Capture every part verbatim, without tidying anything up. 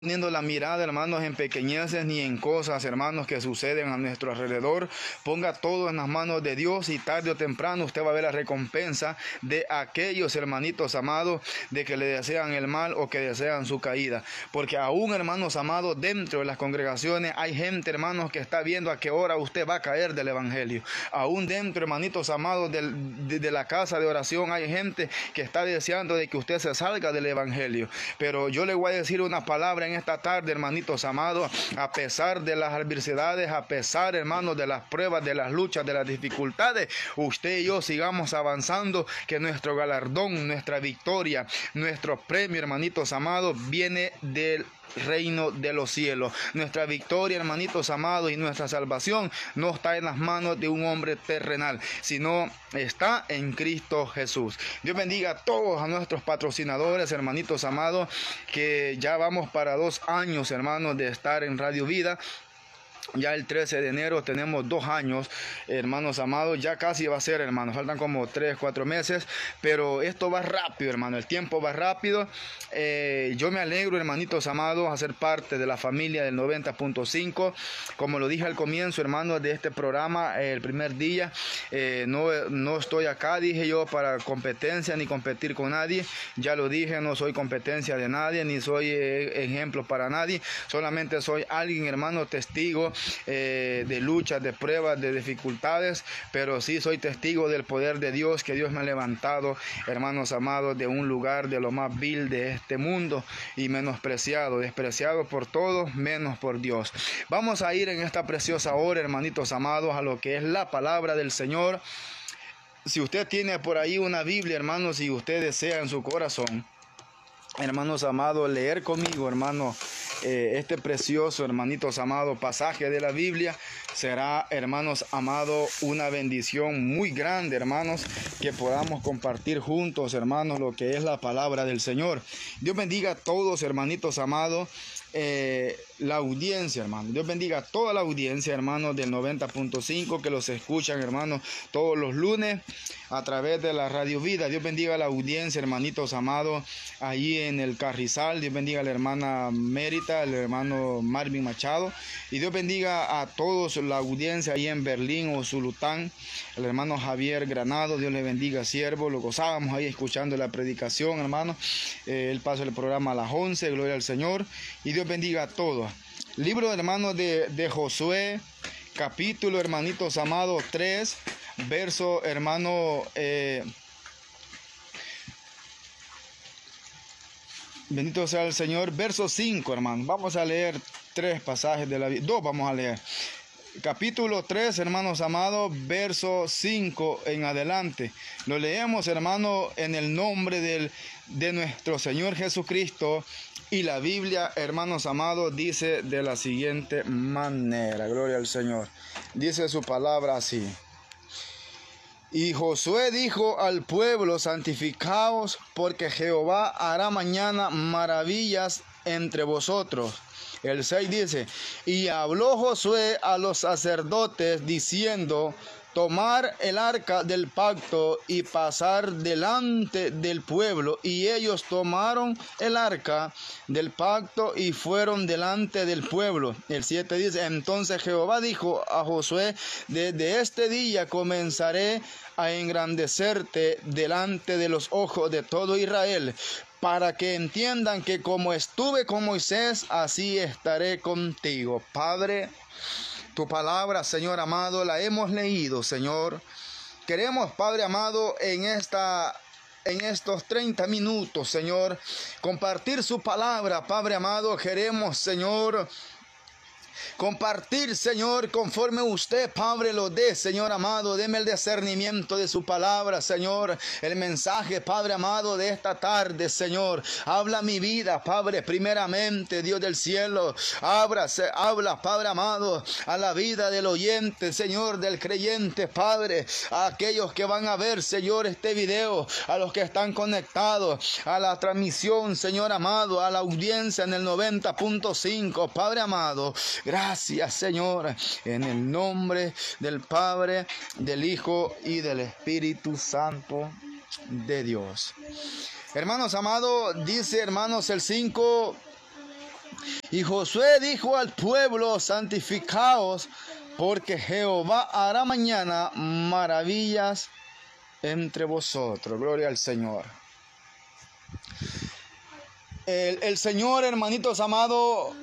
Poniendo la mirada, hermanos, en pequeñeces ni en cosas, hermanos, que suceden a nuestro alrededor. Ponga todo en las manos de Dios y tarde o temprano usted va a ver la recompensa de aquellos hermanitos amados de que le desean el mal o que desean su caída. Porque aún, hermanos amados, dentro de las congregaciones hay gente, hermanos, que está viendo a qué hora usted va a caer del evangelio. Aún dentro, hermanitos amados, del, de, de la casa de oración hay gente que está deseando de que usted se salga del evangelio. Pero yo le voy a decir una palabra en esta tarde, hermanitos amados, a pesar de las adversidades, a pesar, hermanos, de las pruebas, de las luchas, de las dificultades, usted y yo sigamos avanzando, que nuestro galardón, nuestra victoria, nuestro premio, hermanitos amados, viene del reino de los cielos. Nuestra victoria, hermanitos amados, y nuestra salvación no está en las manos de un hombre terrenal, sino está en Cristo Jesús. Dios bendiga a todos a nuestros patrocinadores, hermanitos amados, que ya vamos para dos años, hermanos, de estar en Radio Vida. Ya el trece de enero tenemos dos años, hermanos amados, ya casi va a ser, hermanos, faltan como tres, cuatro meses, pero esto va rápido, hermano, el tiempo va rápido. Eh, yo me alegro, hermanitos amados, a ser parte de la familia del noventa punto cinco. Como lo dije al comienzo, hermanos, de este programa, eh, el primer día, eh, no, no estoy acá, dije yo, para competencia ni competir con nadie. Ya lo dije, no soy competencia de nadie, ni soy eh, ejemplo para nadie, solamente soy alguien, hermano, testigo Eh, de luchas, de pruebas, de dificultades, pero sí soy testigo del poder de Dios, que Dios me ha levantado, hermanos amados, de un lugar de lo más vil de este mundo y menospreciado, despreciado por todos, menos por Dios. Vamos a ir en esta preciosa hora, hermanitos amados, a lo que es la palabra del Señor. Si usted tiene por ahí una Biblia, hermanos, y usted desea en su corazón, hermanos amados, leer conmigo, hermano, eh, este precioso, hermanitos amados, pasaje de la Biblia, será, hermanos amados, una bendición muy grande, hermanos, que podamos compartir juntos, hermanos, lo que es la palabra del Señor. Dios bendiga a todos, hermanitos amados, eh, la audiencia, hermano. Dios bendiga a toda la audiencia, hermanos, del noventa punto cinco, que los escuchan, hermanos, todos los lunes a través de la Radio Vida. Dios bendiga a la audiencia, hermanitos amados, allí en el Carrizal. Dios bendiga a la hermana Mérita, al hermano Marvin Machado, y Dios bendiga a todos la audiencia ahí en Berlín o Zulután, el hermano Javier Granado. Dios le bendiga, siervo. Lo gozábamos ahí escuchando la predicación, hermano. Eh, él pasó el programa a las once, gloria al Señor, y Dios bendiga a todos. Libro, hermanos, de, de Josué, capítulo, hermanitos amados, tres, verso, hermano, eh, bendito sea el Señor, verso cinco, hermano. Vamos a leer tres pasajes de la Biblia, dos vamos a leer. Capítulo tres, hermanos amados, verso cinco en adelante. Lo leemos, hermano, en el nombre del, de nuestro Señor Jesucristo. Y la Biblia, hermanos amados, dice de la siguiente manera. Gloria al Señor. Dice su palabra así. Y Josué dijo al pueblo: santificaos, porque Jehová hará mañana maravillas entre vosotros. El seis dice: y habló Josué a los sacerdotes diciendo: tomar el arca del pacto y pasar delante del pueblo. Y ellos tomaron el arca del pacto y fueron delante del pueblo. El siete dice: entonces Jehová dijo a Josué: desde este día comenzaré a engrandecerte delante de los ojos de todo Israel, para que entiendan que como estuve con Moisés, así estaré contigo. Padre, tu palabra, Señor amado, la hemos leído, Señor. Queremos, Padre amado, en esta en estos treinta minutos, Señor, compartir su palabra, Padre amado. Queremos, Señor, compartir, Señor, conforme usted, Padre, lo dé, Señor amado. Deme el discernimiento de su palabra, Señor. El mensaje, Padre amado, de esta tarde, Señor. Habla mi vida, Padre, primeramente, Dios del cielo. Habla, habla, Padre amado, a la vida del oyente, Señor, del creyente, Padre. A aquellos que van a ver, Señor, este video. A los que están conectados a la transmisión, Señor amado, a la audiencia en el noventa punto cinco, Padre amado. Gracias, Señor, en el nombre del Padre, del Hijo y del Espíritu Santo de Dios. Hermanos amados, dice, hermanos, el cinco, Y Josué dijo al pueblo: santificaos, porque Jehová hará mañana maravillas entre vosotros. Gloria al Señor. El, el Señor, hermanitos amados,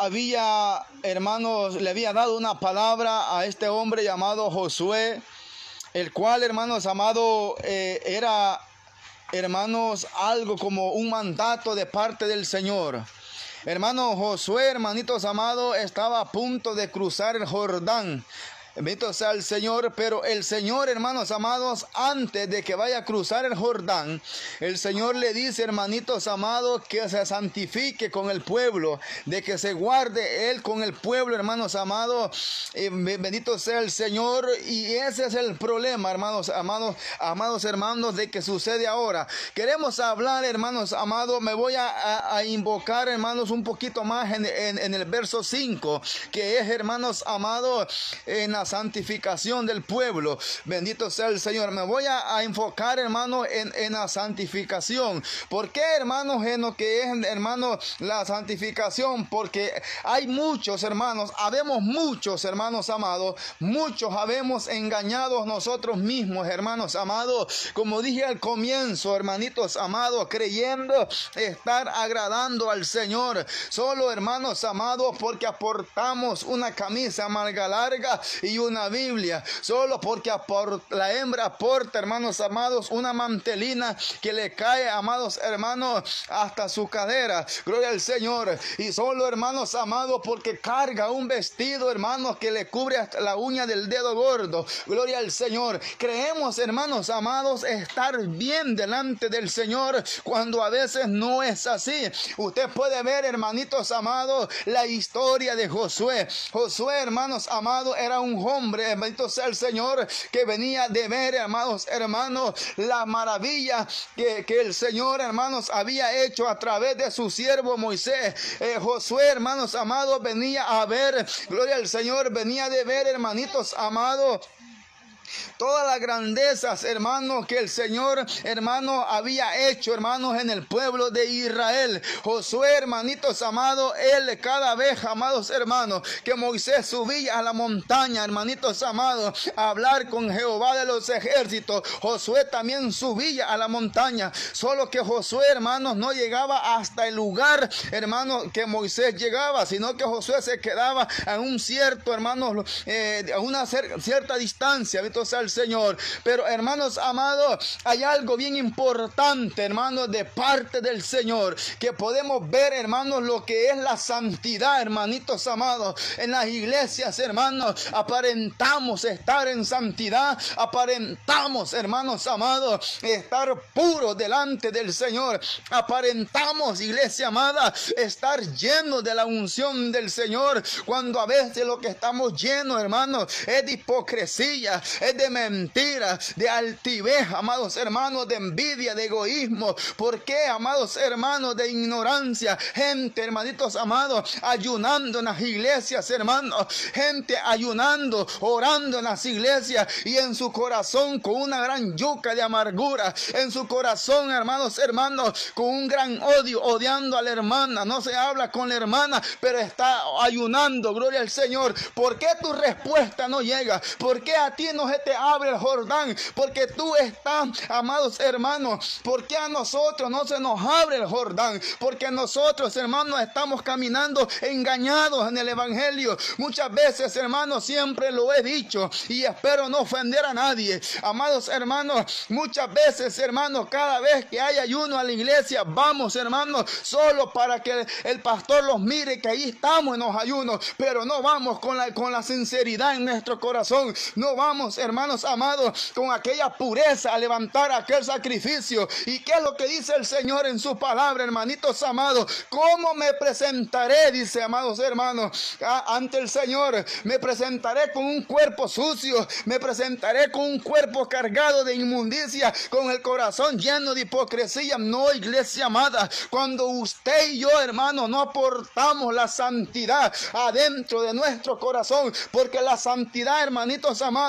había, hermanos, le había dado una palabra a este hombre llamado Josué, el cual, hermanos amados, eh, era, hermanos, algo como un mandato de parte del Señor. Hermano Josué, hermanitos amados, estaba a punto de cruzar el Jordán. Bendito sea el Señor, pero el Señor, hermanos amados, antes de que vaya a cruzar el Jordán, el Señor le dice, hermanitos amados, que se santifique con el pueblo, de que se guarde Él con el pueblo, hermanos amados. Eh, bendito sea el Señor, y ese es el problema, hermanos amados, amados hermanos, de que sucede ahora. Queremos hablar, hermanos amados, me voy a, a, a invocar, hermanos, un poquito más en, en, en el verso cinco, que es, hermanos amados, en la santificación del pueblo. Bendito sea el Señor. Me voy a, a enfocar, hermano, en, en la santificación. ¿Por qué, hermanos, en lo que es, hermano, la santificación? Porque hay muchos, hermanos, habemos muchos, hermanos amados, muchos habemos engañados nosotros mismos, hermanos amados, como dije al comienzo, hermanitos amados, creyendo estar agradando al Señor, solo, hermanos amados, porque aportamos una camisa manga larga y una Biblia, solo porque la hembra aporta, hermanos amados, una mantelina que le cae, amados hermanos, hasta su cadera. Gloria al Señor. Y solo, hermanos amados, porque carga un vestido, hermanos, que le cubre hasta la uña del dedo gordo. Gloria al Señor. Creemos, hermanos amados, estar bien delante del Señor, cuando a veces no es así. Usted puede ver, hermanitos amados, la historia de Josué. Josué, hermanos amados, era un hombre, bendito sea el Señor, que venía de ver, amados hermanos, la maravilla que, que el Señor, hermanos, había hecho a través de su siervo Moisés. eh, Josué, hermanos amados, venía a ver, gloria al Señor, venía de ver, hermanitos amados, todas las grandezas, hermanos, que el Señor, hermano, había hecho, hermanos, en el pueblo de Israel. Josué, hermanitos amados, él cada vez, amados hermanos, que Moisés subía a la montaña, hermanitos amados, a hablar con Jehová de los ejércitos, Josué también subía a la montaña. Solo que Josué, hermanos, no llegaba hasta el lugar, hermanos, que Moisés llegaba, sino que Josué se quedaba a un cierto, hermanos, eh, a una cierta distancia. Bendito sea el Señor. Pero, hermanos amados, hay algo bien importante, hermanos, de parte del Señor, que podemos ver, hermanos, lo que es la santidad, hermanitos amados. En las iglesias, hermanos, aparentamos estar en santidad, aparentamos, hermanos amados, estar puros delante del Señor, aparentamos, iglesia amada, estar llenos de la unción del Señor, cuando a veces lo que estamos llenos, hermanos, es de hipocresía, es de mentira, de altivez, amados hermanos, de envidia, de egoísmo. ¿Por qué, amados hermanos? De ignorancia. Gente, hermanitos amados, ayunando en las iglesias, hermanos, gente ayunando, orando en las iglesias, y en su corazón con una gran yuca de amargura, en su corazón, hermanos, hermanos, con un gran odio, odiando a la hermana. No se habla con la hermana, pero está ayunando. Gloria al Señor. ¿Por qué tu respuesta no llega? ¿Por qué a ti no se te abre el Jordán? Porque tú estás, amados hermanos, ¿por qué a nosotros no se nos abre el Jordán? Porque nosotros, hermanos, estamos caminando engañados en el evangelio. Muchas veces, hermanos, siempre lo he dicho y espero no ofender a nadie. Amados hermanos, muchas veces, hermanos, cada vez que hay ayuno a la iglesia, vamos, hermanos, solo para que el pastor los mire que ahí estamos en los ayunos, pero no vamos con la, con la sinceridad en nuestro corazón. No vamos, hermanos amados, con aquella pureza a levantar aquel sacrificio. ¿Y qué es lo que dice el Señor en su palabra, hermanitos amados? ¿Cómo me presentaré? Dice, amados hermanos, ante el Señor. Me presentaré con un cuerpo sucio, me presentaré con un cuerpo cargado de inmundicia, con el corazón lleno de hipocresía. No, iglesia amada, cuando usted y yo, hermano, no aportamos la santidad adentro de nuestro corazón, porque la santidad, hermanitos amados,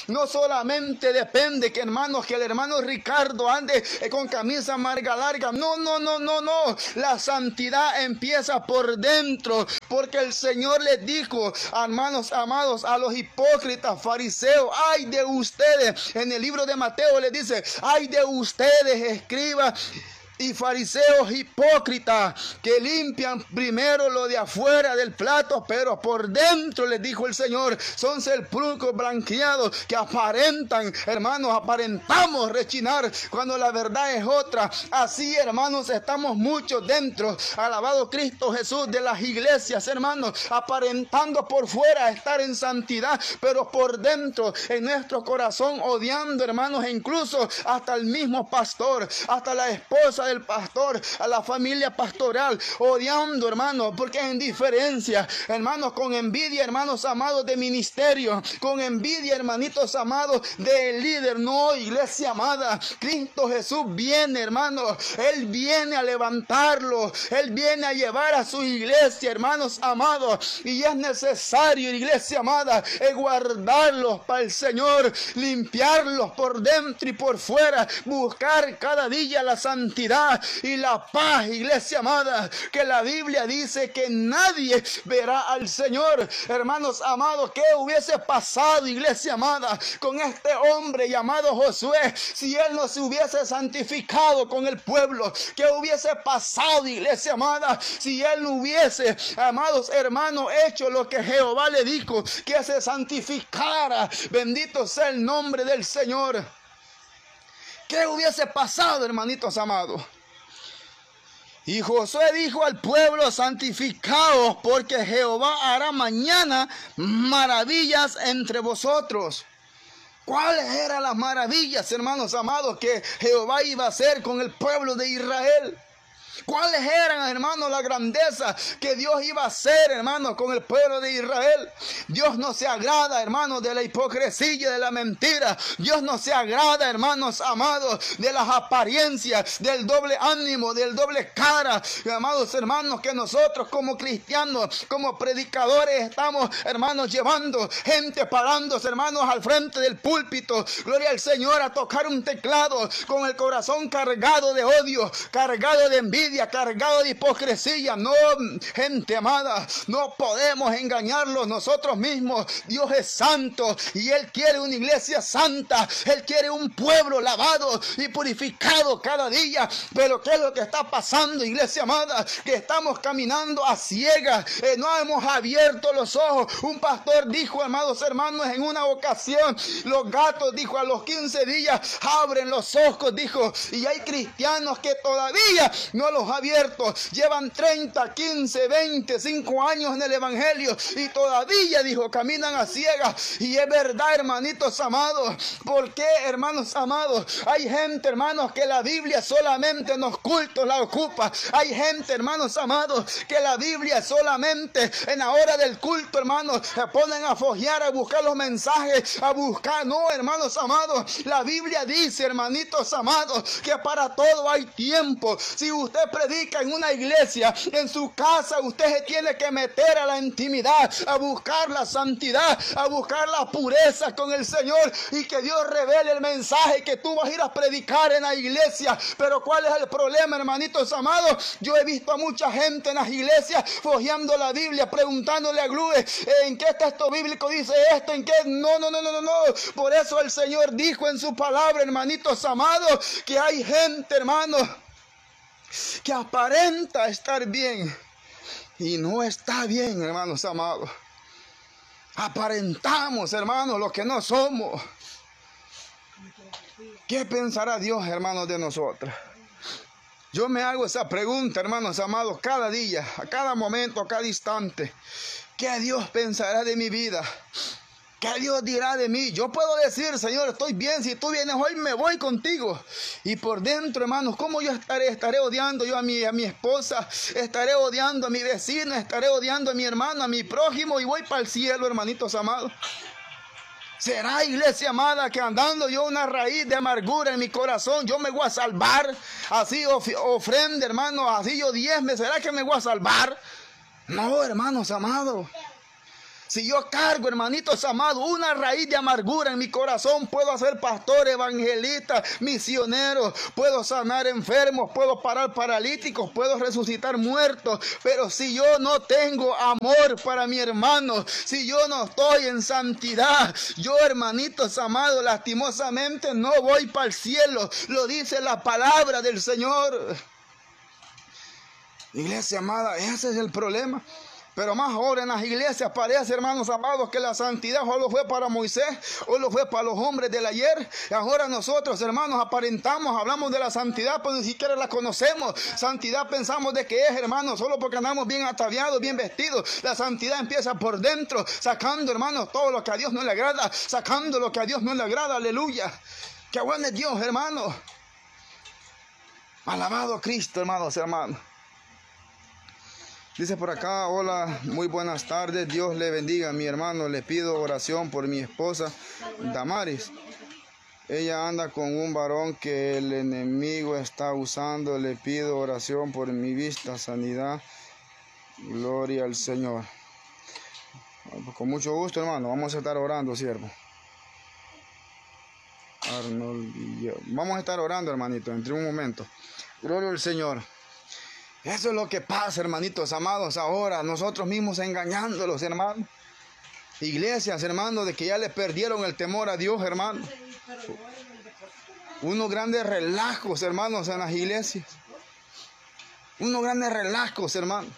No solamente depende que hermanos, que el hermano Ricardo ande con camisa marga larga. No, no, no, no, no. La santidad empieza por dentro, porque el Señor les dijo, hermanos amados, a los hipócritas, fariseos, ay de ustedes. En el libro de Mateo les dice, ay de ustedes, escribas y fariseos hipócritas, que limpian primero lo de afuera del plato, pero por dentro, les dijo el Señor, son sepulcros blanqueados que aparentan, hermanos, aparentamos rechinar cuando la verdad es otra. Así, hermanos, estamos muchos dentro, alabado Cristo Jesús, de las iglesias, hermanos, aparentando por fuera estar en santidad, pero por dentro, en nuestro corazón, odiando, hermanos, e incluso hasta el mismo pastor, hasta la esposa del pastor, a la familia pastoral, odiando, hermanos, porque en diferencia, hermanos, con envidia, hermanos amados, de ministerio, con envidia, hermanitos amados, del líder. No, iglesia amada, Cristo Jesús viene, hermanos, Él viene a levantarlo, Él viene a llevar a su iglesia, hermanos amados, y es necesario, iglesia amada, es guardarlos para el Señor, limpiarlos por dentro y por fuera, buscar cada día la santidad y la paz, iglesia amada, que la Biblia dice que nadie verá al Señor. Hermanos amados, ¿qué hubiese pasado, iglesia amada, con este hombre llamado Josué si él no se hubiese santificado con el pueblo? ¿Qué hubiese pasado, iglesia amada, si él no hubiese, amados hermanos, hecho lo que Jehová le dijo, que se santificara? Bendito sea el nombre del Señor. ¿Qué hubiese pasado, hermanitos amados? Y Josué dijo al pueblo, santificaos, porque Jehová hará mañana maravillas entre vosotros. ¿Cuáles eran las maravillas, hermanos amados, que Jehová iba a hacer con el pueblo de Israel? ¿Cuáles eran, hermanos, la grandeza que Dios iba a hacer, hermanos, con el pueblo de Israel? Dios no se agrada, hermanos, de la hipocresía, de la mentira. Dios no se agrada, hermanos amados, de las apariencias, del doble ánimo, del doble cara. Amados hermanos, que nosotros como cristianos, como predicadores, estamos, hermanos, llevando gente parándose, hermanos, al frente del púlpito. Gloria al Señor, a tocar un teclado con el corazón cargado de odio, cargado de envidia, cargado de hipocresía. No, gente amada, no podemos engañarlos nosotros mismos. Dios es santo y Él quiere una iglesia santa. Él quiere un pueblo lavado y purificado cada día. Pero ¿qué es lo que está pasando, iglesia amada? Que estamos caminando a ciegas, eh, no hemos abierto los ojos. Un pastor dijo, amados hermanos, en una ocasión, los gatos, dijo, a los quince días abren los ojos, dijo, y hay cristianos que todavía no los abierto, llevan treinta, quince, veinte, cinco años en el evangelio y todavía, dijo, caminan a ciegas. Y es verdad, hermanitos amados. ¿Por qué, hermanos amados? Hay gente, hermanos, que la Biblia solamente en los cultos la ocupa. Hay gente, hermanos amados, que la Biblia solamente en la hora del culto, hermanos, se ponen a fojear, a buscar los mensajes, a buscar. No, hermanos amados, la Biblia dice, hermanitos amados, que para todo hay tiempo. Si usted predica en una iglesia, en su casa, usted se tiene que meter a la intimidad, a buscar la santidad, a buscar la pureza con el Señor, y que Dios revele el mensaje que tú vas a ir a predicar en la iglesia. Pero ¿cuál es el problema, hermanitos amados? Yo he visto a mucha gente en las iglesias fojeando la Biblia, preguntándole a Glue, ¿en qué texto bíblico dice esto? ¿En qué? No, no, no, no, no, no. Por eso el Señor dijo en su palabra, hermanitos amados, que hay gente, hermanos, que aparenta estar bien y no está bien, hermanos amados. Aparentamos, hermanos, lo que no somos. ¿Qué pensará Dios, hermanos, de nosotros? Yo me hago esa pregunta, hermanos amados, cada día, a cada momento, a cada instante. ¿Qué Dios pensará de mi vida? ¿Qué Dios dirá de mí? Yo puedo decir, Señor, estoy bien, si tú vienes hoy me voy contigo. Y por dentro, hermanos, ¿cómo yo estaré? Estaré odiando yo a mi, a mi esposa, estaré odiando a mi vecino, estaré odiando a mi hermano, a mi prójimo, y voy para el cielo, hermanitos amados. ¿Será, iglesia amada, que andando yo una raíz de amargura en mi corazón, yo me voy a salvar? Así of ofrenda, hermanos, así yo diezme, ¿será que me voy a salvar? No, hermanos amados. Si yo cargo, hermanitos amados, una raíz de amargura en mi corazón, puedo ser pastor, evangelista, misionero, puedo sanar enfermos, puedo parar paralíticos, puedo resucitar muertos, pero si yo no tengo amor para mi hermano, si yo no estoy en santidad, yo, hermanitos amados, lastimosamente no voy para el cielo. Lo dice la palabra del Señor. Iglesia amada, ese es el problema. Pero más ahora en las iglesias parece, hermanos amados, que la santidad solo fue para Moisés, o lo fue para los hombres del ayer. Y ahora nosotros, hermanos, aparentamos, hablamos de la santidad, pero ni siquiera la conocemos. Santidad pensamos de que es, hermanos, solo porque andamos bien ataviados, bien vestidos. La santidad empieza por dentro, sacando, hermanos, todo lo que a Dios no le agrada, sacando lo que a Dios no le agrada, aleluya. Qué bueno es Dios, hermano. Alabado Cristo, hermanos, hermanos. Dice por acá, hola, muy buenas tardes, Dios le bendiga, mi hermano, le pido oración por mi esposa Damaris. Ella anda con un varón que el enemigo está usando, le pido oración por mi vista, sanidad, gloria al Señor. Con mucho gusto, hermano, vamos a estar orando, siervo. Arnold, vamos a estar orando, hermanito, entre un momento. Gloria al Señor. Eso es lo que pasa, hermanitos amados, ahora nosotros mismos engañándolos, hermanos. Iglesias, hermanos, de que ya le perdieron el temor a Dios, hermanos. Unos grandes relajos, hermanos, en las iglesias. Unos grandes relajos, hermanos.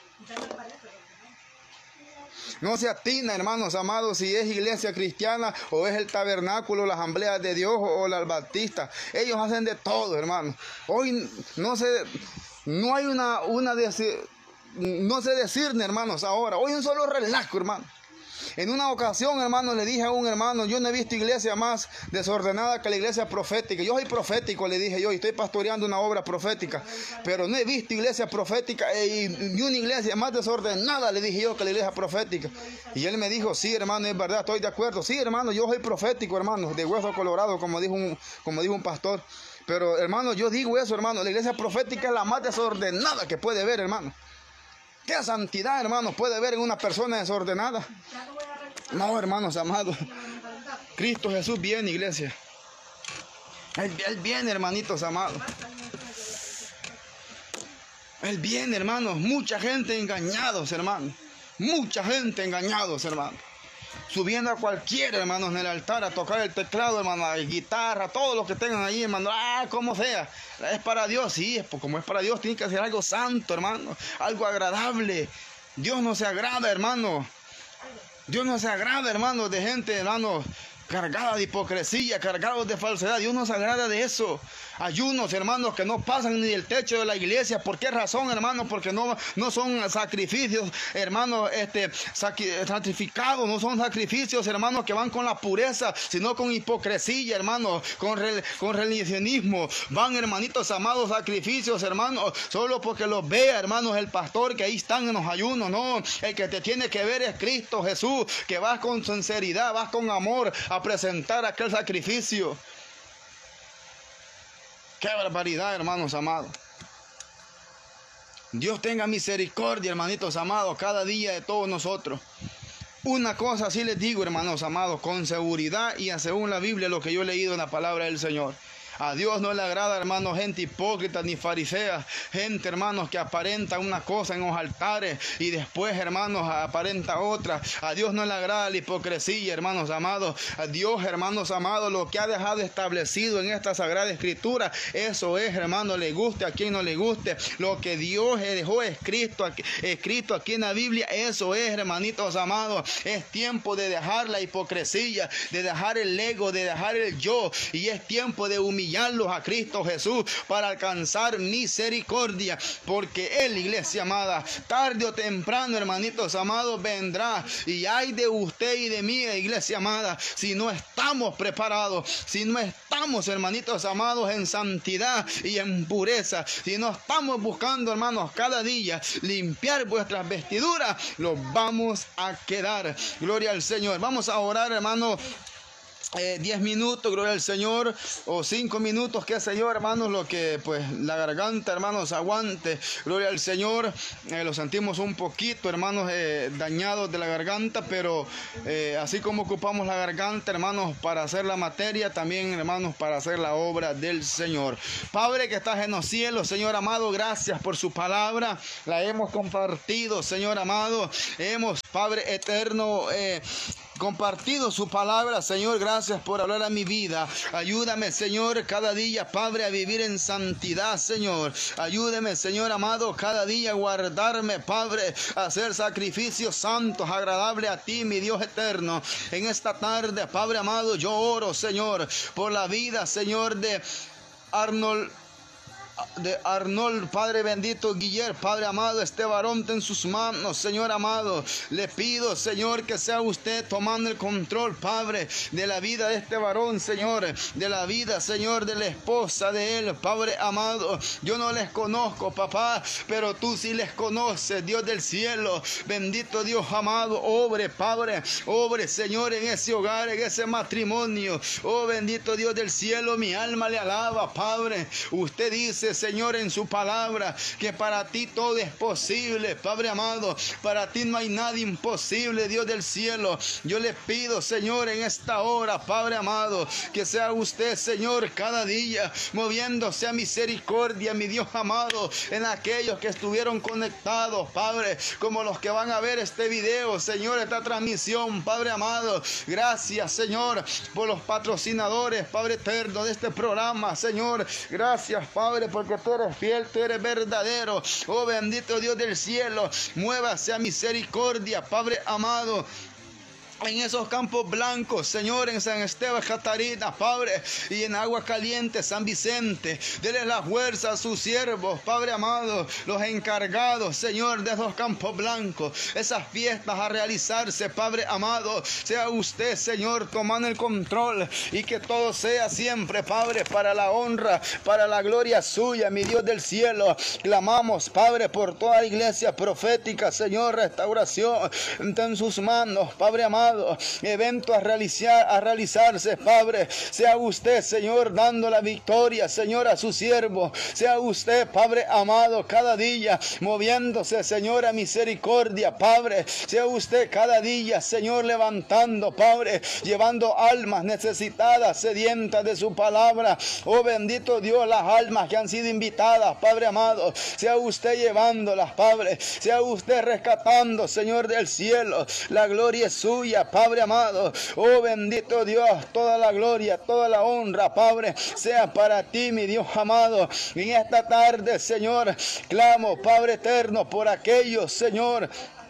No se atina, hermanos amados, si es iglesia cristiana o es el tabernáculo, las asambleas de Dios o la Bautista. Ellos hacen de todo, hermanos. Hoy no se... No hay una, una decir, no se decirne, hermanos, ahora. Hoy un solo relajo, hermano. En una ocasión, hermano, le dije a un hermano, yo no he visto iglesia más desordenada que la iglesia profética. Yo soy profético, le dije yo, y estoy pastoreando una obra profética. Pero no he visto iglesia profética y, y una iglesia más desordenada, le dije yo, que la iglesia profética. Y él me dijo, sí, hermano, es verdad, estoy de acuerdo. Sí, hermano, yo soy profético, hermano, de hueso colorado, como dijo un, como dijo un pastor. Pero, hermano, yo digo eso, hermano, la iglesia profética es la más desordenada que puede haber, hermano. ¿Qué santidad, hermano, puede haber en una persona desordenada? No, hermanos amados. Cristo Jesús viene, iglesia. Él, él viene, hermanitos amados. Él viene, hermanos. Mucha gente engañados, hermanos. Mucha gente engañados, hermanos. Subiendo a cualquiera, hermanos, en el altar a tocar el teclado, hermano, la guitarra, todo lo que tengan ahí, hermano, ah, como sea, es para Dios, sí, es, como es para Dios, tiene que ser algo santo, hermano, algo agradable. Dios no se agrada, hermano, Dios no se agrada, hermano, de gente, hermano, cargada de hipocresía, cargados de falsedad. Dios no se agrada de eso. Ayunos, hermanos, que no pasan ni del techo de la iglesia. ¿Por qué razón, hermanos? Porque no, no son sacrificios, hermanos, este, sacrificados, no son sacrificios, hermanos, que van con la pureza, sino con hipocresía, hermanos, con, con religionismo. Van, hermanitos amados, sacrificios, hermanos, solo porque los vea, hermanos, el pastor, que ahí están en los ayunos. No, el que te tiene que ver es Cristo Jesús, que vas con sinceridad, vas con amor a presentar aquel sacrificio. ¡Qué barbaridad, hermanos amados! Dios tenga misericordia, hermanitos amados, cada día de todos nosotros. Una cosa sí les digo, hermanos amados, con seguridad y según la Biblia, lo que yo he leído en la palabra del Señor. A Dios no le agrada, hermanos, gente hipócrita ni farisea, gente, hermanos, que aparenta una cosa en los altares y después, hermanos, aparenta otra. A Dios no le agrada la hipocresía, hermanos amados. A Dios, hermanos amados, lo que ha dejado establecido en esta Sagrada Escritura, eso es, hermanos, le guste a quien no le guste. Lo que Dios dejó escrito aquí, escrito aquí en la Biblia, eso es, hermanitos amados. Es tiempo de dejar la hipocresía, de dejar el ego, de dejar el yo, y es tiempo de humillarlos a Cristo Jesús para alcanzar misericordia, porque Él, iglesia amada, tarde o temprano, hermanitos amados, vendrá. Y hay de usted y de mí, iglesia amada, si no estamos preparados, si no estamos, hermanitos amados, en santidad y en pureza, si no estamos buscando, hermanos, cada día limpiar vuestras vestiduras, los vamos a quedar. Gloria al Señor. Vamos a orar, hermanos. Eh, diez minutos, gloria al Señor, o cinco minutos, qué sé yo, hermanos, lo que pues la garganta, hermanos, aguante, gloria al Señor. Eh, lo sentimos un poquito, hermanos, eh, dañados de la garganta, pero eh, así como ocupamos la garganta, hermanos, para hacer la materia, también, hermanos, para hacer la obra del Señor. Padre que estás en los cielos, Señor amado, gracias por su palabra, la hemos compartido, Señor amado, hemos, Padre eterno, eh, compartido su palabra, Señor, gracias por hablar a mi vida. Ayúdame, Señor, cada día, Padre, a vivir en santidad, Señor. Ayúdame, Señor amado, cada día a guardarme, Padre, a hacer sacrificios santos, agradables a ti, mi Dios eterno. En esta tarde, Padre amado, yo oro, Señor, por la vida, Señor, de Arnold de Arnold, Padre bendito, Guillermo, Padre amado, este varón en sus manos, Señor amado, le pido, Señor, que sea usted tomando el control, Padre, de la vida de este varón, Señor, de la vida, Señor, de la esposa de él, Padre amado. Yo no les conozco, papá, pero tú sí les conoces, Dios del cielo, bendito Dios amado, obre, Padre, obre, Señor, en ese hogar, en ese matrimonio. Oh, bendito Dios del cielo, mi alma le alaba, Padre. Usted dice, Señor, en su palabra, que para ti todo es posible, Padre amado, para ti no hay nada imposible, Dios del cielo. Yo le pido, Señor, en esta hora, Padre amado, que sea usted, Señor, cada día moviéndose a misericordia, mi Dios amado, en aquellos que estuvieron conectados, Padre, como los que van a ver este video, Señor, esta transmisión, Padre amado. Gracias, Señor, por los patrocinadores, Padre eterno, de este programa, Señor. Gracias, Padre, porque tú eres fiel, tú eres verdadero. Oh, bendito Dios del cielo, muévase a misericordia, Padre amado, en esos campos blancos, Señor, en San Esteban, Catarina, Padre, y en Agua Caliente, San Vicente. Dele la fuerza a sus siervos, Padre amado, los encargados, Señor, de esos campos blancos, esas fiestas a realizarse, Padre amado. Sea usted, Señor, tomando el control, y que todo sea siempre, Padre, para la honra, para la gloria suya, mi Dios del cielo. Clamamos, Padre, por toda la iglesia profética, Señor, restauración en sus manos, Padre amado. Evento a realizar, a realizarse, Padre. Sea usted, Señor, dando la victoria, Señor, a su siervo. Sea usted, Padre amado, cada día moviéndose, Señor, a misericordia, Padre. Sea usted cada día, Señor, levantando, Padre, llevando almas necesitadas, sedientas de su palabra. Oh, bendito Dios, las almas que han sido invitadas, Padre amado. Sea usted llevándolas, Padre. Sea usted rescatando, Señor del cielo. La gloria es suya, Padre amado. Oh, bendito Dios, toda la gloria, toda la honra, Padre, sea para ti, mi Dios amado. En esta tarde, Señor, clamo, Padre eterno, por aquellos, Señor,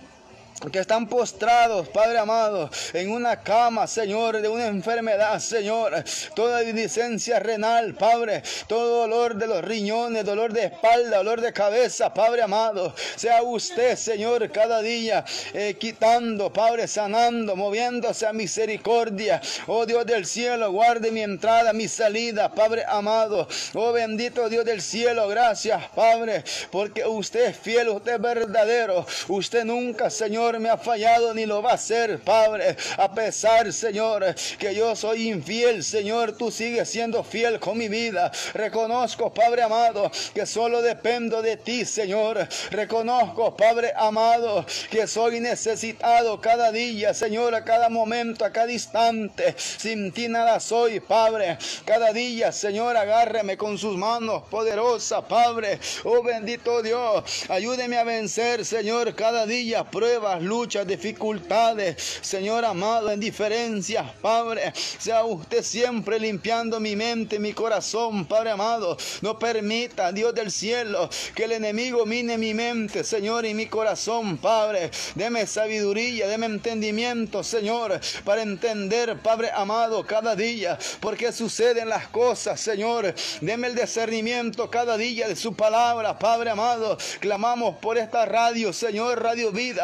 que están postrados, Padre amado, en una cama, Señor, de una enfermedad, Señor, toda licencia renal, Padre, todo dolor de los riñones, dolor de espalda, dolor de cabeza, Padre amado. Sea usted, Señor, cada día eh, quitando, Padre, sanando, moviéndose a misericordia. Oh, Dios del cielo, guarde mi entrada, mi salida, Padre amado. Oh, bendito Dios del cielo, gracias, Padre, porque usted es fiel, usted es verdadero. Usted nunca, Señor, me ha fallado ni lo va a hacer, Padre. A pesar, Señor, que yo soy infiel, Señor, tú sigues siendo fiel con mi vida. Reconozco, Padre amado, que solo dependo de ti, Señor. Reconozco, Padre amado, que soy necesitado cada día, Señor, a cada momento, a cada instante. Sin ti nada soy, Padre. Cada día, Señor, agárreme con sus manos poderosas, Padre. Oh, bendito Dios, ayúdeme a vencer, Señor, cada día pruebas, luchas, dificultades, Señor amado, en diferencias, Padre. Sea usted siempre limpiando mi mente, mi corazón, Padre amado. No permita, Dios del cielo, que el enemigo mine mi mente, Señor, y mi corazón, Padre. Deme sabiduría, deme entendimiento, Señor, para entender, Padre amado, cada día por qué suceden las cosas, Señor. Deme el discernimiento cada día de su palabra, Padre amado. Clamamos por esta radio, Señor, Radio Vida. De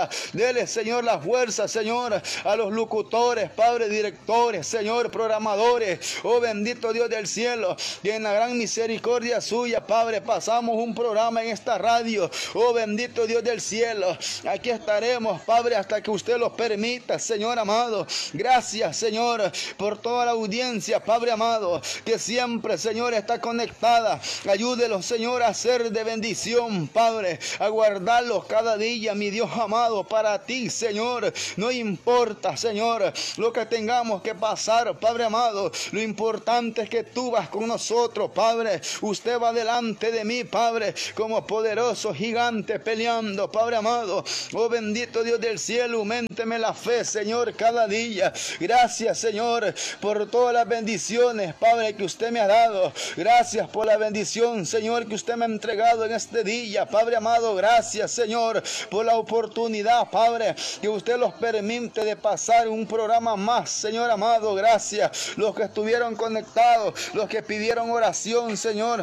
dele, Señor, la fuerza, Señor, a los locutores, Padre, directores, Señor, programadores. Oh bendito Dios del cielo, que en la gran misericordia suya, Padre, pasamos un programa en esta radio. Oh bendito Dios del cielo, aquí estaremos, Padre, hasta que usted lo permita, Señor amado. Gracias, Señor, por toda la audiencia, Padre amado, que siempre, Señor, está conectada. Ayúdelos, Señor, a ser de bendición, Padre, a guardarlos cada día, mi Dios amado, para ti, Señor. No importa, Señor, lo que tengamos que pasar, Padre amado, lo importante es que tú vas con nosotros, Padre. Usted va delante de mí, Padre, como poderoso gigante peleando, Padre amado. Oh bendito Dios del cielo, auménteme la fe, Señor, cada día. Gracias, Señor, por todas las bendiciones, Padre, que usted me ha dado. Gracias por la bendición, Señor, que usted me ha entregado en este día, Padre amado. Gracias, Señor, por la oportunidad, Padre, que usted los permite de pasar un programa más, Señor amado. Gracias, los que estuvieron conectados, los que pidieron oración, Señor.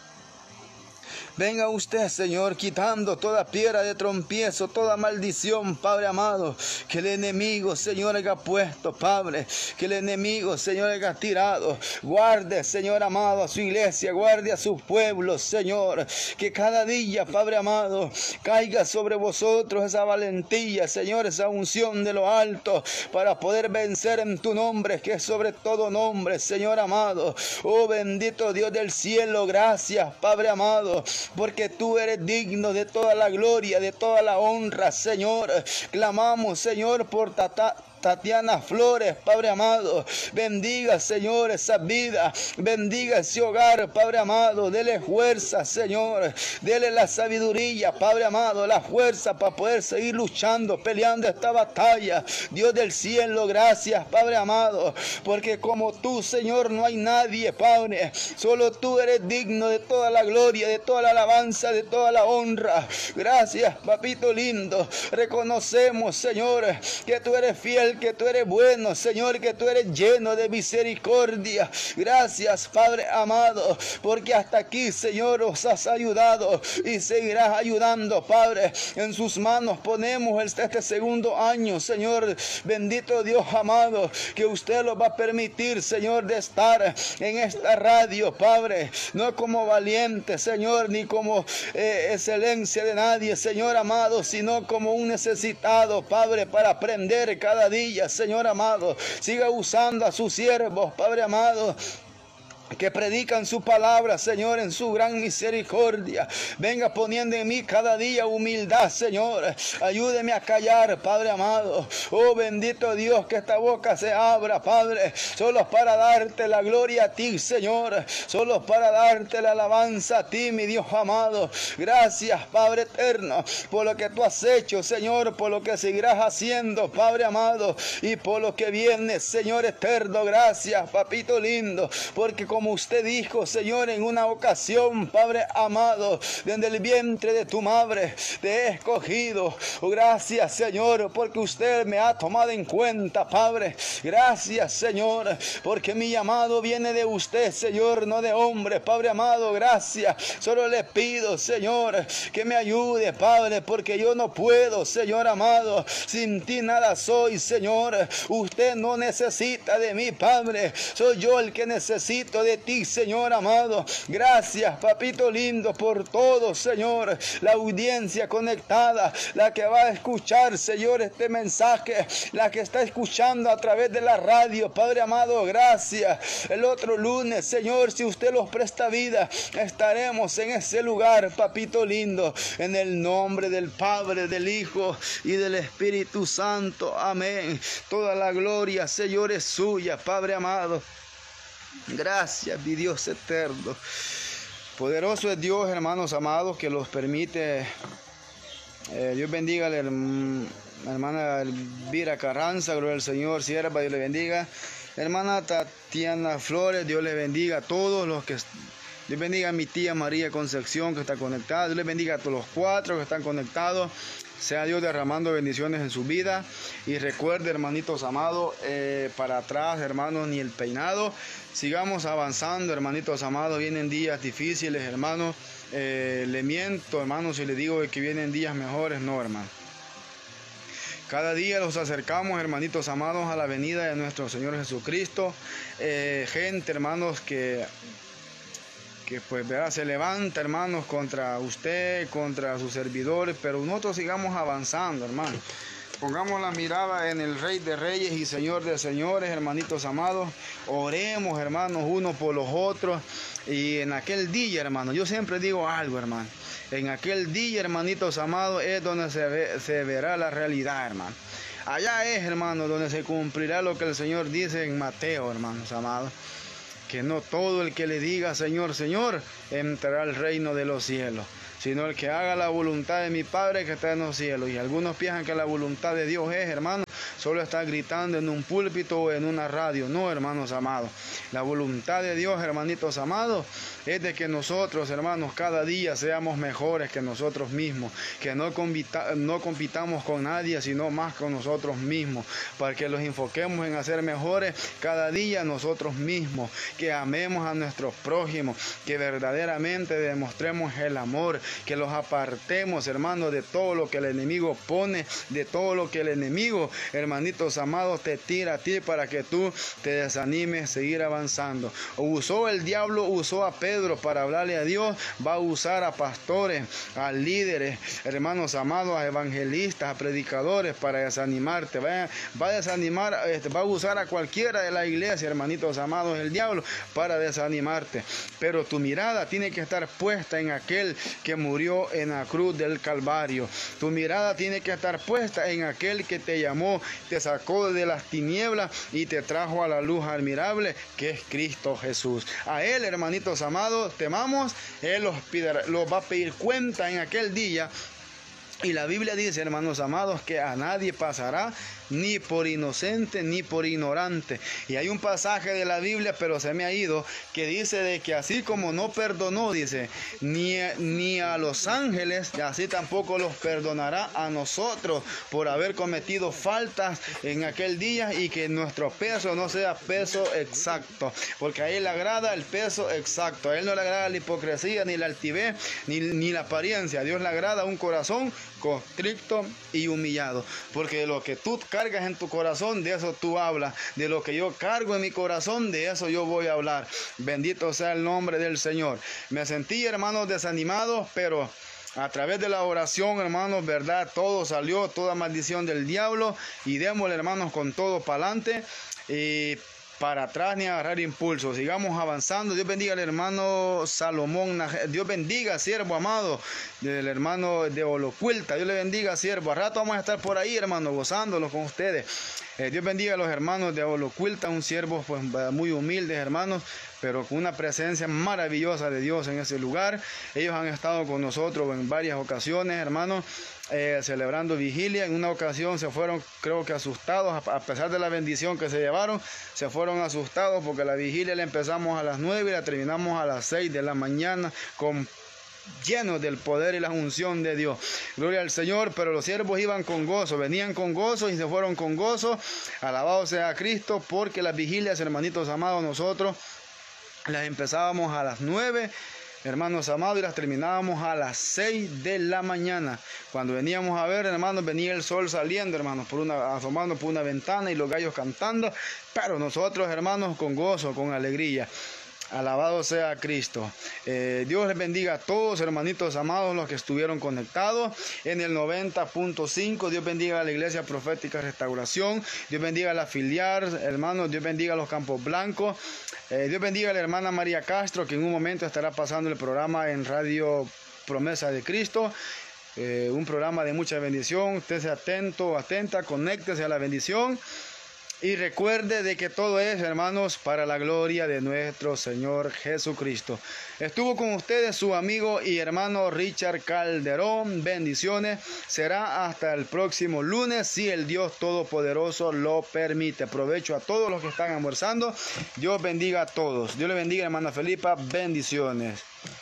Venga usted, Señor, quitando toda piedra de trompiezo, toda maldición, Padre amado, que el enemigo, Señor, haya puesto, Padre, que el enemigo, Señor, haya tirado. Guarde, Señor amado, a su iglesia, guarde a su pueblo, Señor, que cada día, Padre amado, caiga sobre vosotros esa valentía, Señor, esa unción de lo alto, para poder vencer en tu nombre, que es sobre todo nombre, Señor amado. Oh bendito Dios del cielo, gracias, Padre amado, porque tú eres digno de toda la gloria, de toda la honra, Señor. Clamamos, Señor, por Tata Tatiana Flores, Padre amado. Bendiga, Señor, esa vida. Bendiga ese hogar, Padre amado. Dele fuerza, Señor. Dele la sabiduría, Padre amado. La fuerza para poder seguir luchando, peleando esta batalla. Dios del cielo, gracias, Padre amado. Porque como tú, Señor, no hay nadie, Padre. Solo tú eres digno de toda la gloria, de toda la alabanza, de toda la honra. Gracias, papito lindo. Reconocemos, Señor, que tú eres fiel, que tú eres bueno, Señor, que tú eres lleno de misericordia. Gracias, Padre amado, porque hasta aquí, Señor, os has ayudado y seguirás ayudando, Padre. En sus manos ponemos este segundo año, Señor. Bendito Dios amado, que usted lo va a permitir, Señor, de estar en esta radio, Padre. No como valiente, Señor, ni como eh, excelencia de nadie, Señor amado, sino como un necesitado, Padre, para aprender cada día, Señor amado. Siga usando a sus siervos, Padre amado, que predican su palabra, Señor, en su gran misericordia. Venga poniendo en mí cada día humildad, Señor. Ayúdeme a callar, Padre amado. Oh bendito Dios, que esta boca se abra, Padre, solo para darte la gloria a ti, Señor. Solo para darte la alabanza a ti, mi Dios amado. Gracias, Padre eterno, por lo que tú has hecho, Señor, por lo que seguirás haciendo, Padre amado, y por lo que viene, Señor eterno. Gracias, papito lindo, porque como usted dijo, Señor, en una ocasión, Padre amado, desde el vientre de tu madre te he escogido. Oh, gracias, Señor, porque usted me ha tomado en cuenta, Padre. Gracias, Señor, porque mi llamado viene de usted, Señor, no de hombre, Padre amado. Gracias. Solo le pido, Señor, que me ayude, Padre, porque yo no puedo, Señor amado. Sin ti nada soy, Señor. Usted no necesita de mí, Padre. Soy yo el que necesito de ti, Señor amado. Gracias, papito lindo, por todo, Señor. La audiencia conectada, la que va a escuchar, Señor, este mensaje, la que está escuchando a través de la radio, Padre amado. Gracias. El otro lunes, Señor, si usted los presta vida, estaremos en ese lugar, papito lindo, en el nombre del Padre, del Hijo y del Espíritu Santo. Amén. Toda la gloria, Señor, es suya, Padre amado. Gracias, mi Dios eterno. Poderoso es Dios, hermanos amados, que los permite. Eh, Dios bendiga a la hermana Elvira Carranza, gloria al Señor, sierva, Dios le bendiga. Hermana Tatiana Flores, Dios le bendiga a todos los que... Dios bendiga a mi tía María Concepción, que está conectada. Dios les bendiga a todos los cuatro que están conectados. Sea Dios derramando bendiciones en su vida. Y recuerde, hermanitos amados, eh, para atrás, hermanos, ni el peinado. Sigamos avanzando, hermanitos amados. Vienen días difíciles, hermanos. Eh, le miento, hermanos, si le digo que vienen días mejores. No, hermano. Cada día los acercamos, hermanitos amados, a la venida de nuestro Señor Jesucristo. Eh, gente, hermanos, que, que pues ¿verdad? se levanta, hermanos, contra usted, contra sus servidores, pero nosotros sigamos avanzando, hermanos. Pongamos la mirada en el Rey de Reyes y Señor de Señores, hermanitos amados. Oremos, hermanos, unos por los otros. Y en aquel día, hermanos, yo siempre digo algo, hermano. En aquel día, hermanitos amados, es donde se, ve, se verá la realidad, hermano. Allá es, hermano, donde se cumplirá lo que el Señor dice en Mateo, hermanos amados. Que no todo el que le diga Señor, Señor, entrará al reino de los cielos, sino el que haga la voluntad de mi Padre que está en los cielos. Y algunos piensan que la voluntad de Dios es, hermano, solo estar gritando en un púlpito o en una radio. No, hermanos amados. La voluntad de Dios, hermanitos amados, es de que nosotros, hermanos, cada día seamos mejores que nosotros mismos. Que no, compita, no compitamos con nadie, sino más con nosotros mismos. Para que los enfoquemos en hacer mejores cada día nosotros mismos. Que amemos a nuestros prójimos. Que verdaderamente demostremos el amor. Que los apartemos, hermanos, de todo lo que el enemigo pone, de todo lo que el enemigo, hermanitos amados, te tira a ti para que tú te desanimes, seguir avanzando. Usó el diablo, usó a Pedro para hablarle a Dios, va a usar a pastores, a líderes, hermanos amados, a evangelistas, a predicadores para desanimarte. Va, va a desanimar, este, va a usar a cualquiera de la iglesia, hermanitos amados, el diablo para desanimarte. Pero tu mirada tiene que estar puesta en aquel que murió en la cruz del Calvario. Tu mirada tiene que estar puesta en aquel que te llamó, te sacó de las tinieblas y te trajo a la luz admirable, que es Cristo Jesús. A Él, hermanitos amados, temamos, Él los, piderá, los va a pedir cuenta en aquel día. Y la Biblia dice, hermanos amados, que a nadie pasará ni por inocente ni por ignorante. Y hay un pasaje de la Biblia, pero se me ha ido, que dice de que así como no perdonó, dice, ni, ni a los ángeles, así tampoco los perdonará a nosotros por haber cometido faltas en aquel día, y que nuestro peso no sea peso exacto, porque a Él le agrada el peso exacto. A Él no le agrada la hipocresía, ni la altivez, ni, ni la apariencia. A Dios le agrada un corazón constricto y humillado, porque de lo que tú cargas en tu corazón, de eso tú hablas. De lo que yo cargo en mi corazón, de eso yo voy a hablar. Bendito sea el nombre del Señor. Me sentí, hermanos, desanimado, pero a través de la oración, hermanos, verdad, todo salió, toda maldición del diablo, y démosle, hermanos, con todo para adelante. Y para atrás ni agarrar impulso, sigamos avanzando. Dios bendiga al hermano Salomón, Dios bendiga, siervo amado del hermano de Olocuilta. Dios le bendiga, siervo. A rato vamos a estar por ahí, hermano, gozándolo con ustedes. Eh, Dios bendiga a los hermanos de Olocuilta, un siervo pues muy humildes, hermanos, pero con una presencia maravillosa de Dios en ese lugar. Ellos han estado con nosotros en varias ocasiones, hermanos, eh, celebrando vigilia. En una ocasión se fueron, creo que asustados, a pesar de la bendición que se llevaron, se fueron asustados porque la vigilia la empezamos a las nueve y la terminamos a las seis de la mañana con llenos del poder y la unción de Dios. Gloria al Señor. Pero los siervos iban con gozo, venían con gozo y se fueron con gozo. Alabado sea Cristo, porque las vigilias, hermanitos amados, nosotros las empezábamos a las nueve, hermanos amados, y las terminábamos a las seis de la mañana. Cuando veníamos a ver, hermanos, venía el sol saliendo, hermanos, por una, asomando por una ventana, y los gallos cantando, pero nosotros, hermanos, con gozo, con alegría. Alabado sea Cristo. Eh, Dios les bendiga a todos, hermanitos amados, los que estuvieron conectados en el noventa punto cinco. Dios bendiga a la Iglesia Profética Restauración. Dios bendiga a la filial, hermanos. Dios bendiga a los Campos Blancos. Eh, Dios bendiga a la hermana María Castro, que en un momento estará pasando el programa en Radio Promesa de Cristo. Eh, un programa de mucha bendición. Usted sea atento, atenta, conéctese a la bendición. Y recuerde de que todo es, hermanos, para la gloria de nuestro Señor Jesucristo. Estuvo con ustedes su amigo y hermano Richard Calderón. Bendiciones. Será hasta el próximo lunes, si el Dios Todopoderoso lo permite. Provecho a todos los que están almorzando. Dios bendiga a todos. Dios le bendiga, hermana Felipa. Bendiciones.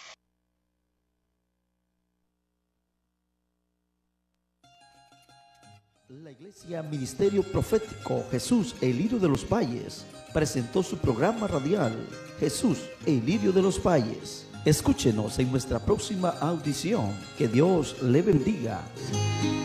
La Iglesia Ministerio Profético Jesús, el Lirio de los Valles, presentó su programa radial Jesús, el Lirio de los Valles. Escúchenos en nuestra próxima audición. Que Dios le bendiga.